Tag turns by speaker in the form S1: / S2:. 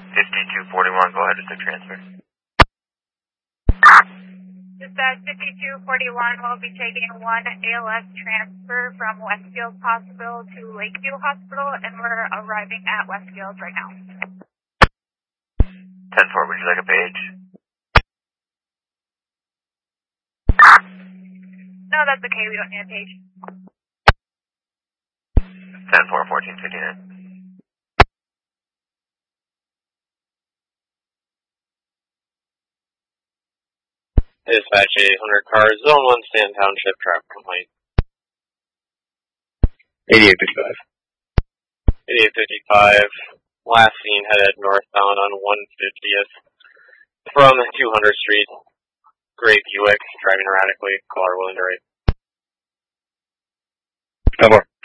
S1: 5241, go ahead with the transfer.
S2: Dispatch 5241 will be taking one ALS transfer from Westfield Hospital to Lakeview Hospital, and we're arriving at Westfield right now.
S1: 10-4, would you like a page?
S2: No, that's okay. We don't need a page.
S1: 10-4, 1459.
S3: Dispatch 800 cars, Zone 1, Stanton Township, traffic complaint. 8855. 8855, last seen headed northbound on 150th from 200th Street. Gray Buick, driving erratically, caller willing to rate.
S4: 10-4.